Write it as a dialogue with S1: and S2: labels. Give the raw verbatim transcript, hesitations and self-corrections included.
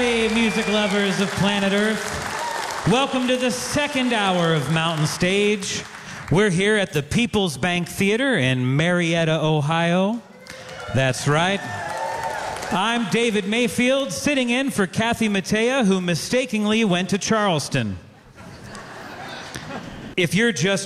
S1: Howdy, music lovers of planet Earth. Welcome to the second hour of Mountain Stage. We're here at the People's Bank Theater in Marietta, Ohio. That's right. I'm David Mayfield, sitting in for Kathy Mattea, who mistakenly went to Charleston. If you're just